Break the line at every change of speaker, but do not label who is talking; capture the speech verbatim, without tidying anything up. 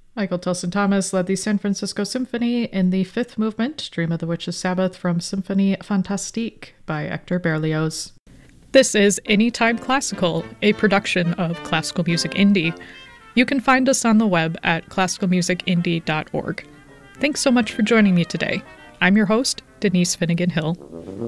Michael Tilson Thomas led the San Francisco Symphony in the fifth movement, Dream of the Witch's Sabbath, from Symphonie Fantastique by Hector Berlioz. This is Anytime Classical, a production of Classical Music Indie. You can find us on the web at classical music indie dot org. Thanks so much for joining me today. I'm your host, Denise Finnegan Hill.